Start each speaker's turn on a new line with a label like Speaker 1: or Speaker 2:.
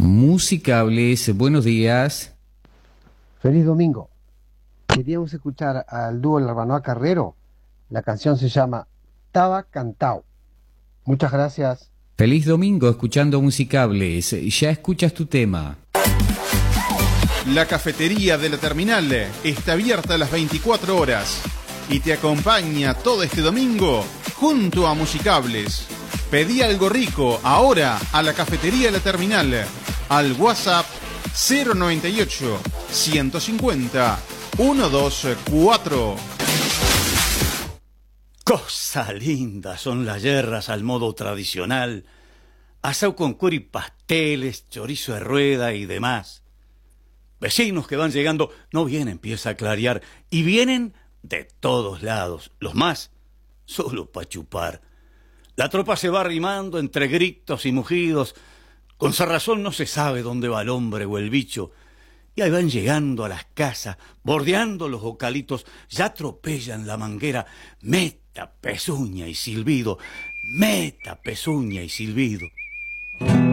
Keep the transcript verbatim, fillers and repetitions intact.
Speaker 1: Musicables, buenos días.
Speaker 2: Feliz domingo. Queríamos escuchar al dúo Larbanoa Carrero. La canción se llama Taba Cantao. Muchas gracias.
Speaker 1: Feliz domingo escuchando Musicables. Ya escuchas tu tema.
Speaker 3: La cafetería de la terminal está abierta a las veinticuatro horas y te acompaña todo este domingo junto a Musicables. Pedí algo rico ahora a la cafetería de la terminal al WhatsApp cero noventa y ocho, ciento cincuenta, ciento veinticuatro.
Speaker 4: Cosa linda son las yerras al modo tradicional, asado con cuero y pasteles, chorizo de rueda y demás. Vecinos que van llegando, no bien empieza a clarear, y vienen de todos lados, los más solo pa' chupar. La tropa se va arrimando entre gritos y mugidos, con cerrazón no se sabe dónde va el hombre o el bicho, y ahí van llegando a las casas, bordeando los bocalitos, ya atropellan la manguera, meta, pezuña y silbido, meta, pezuña y silbido.